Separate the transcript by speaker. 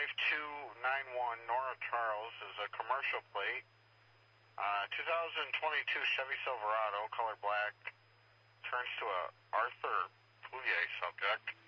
Speaker 1: 5291 Nora Charles is a commercial plate. 2022 Chevy Silverado, color black, turns to a Arthur Poulier subject.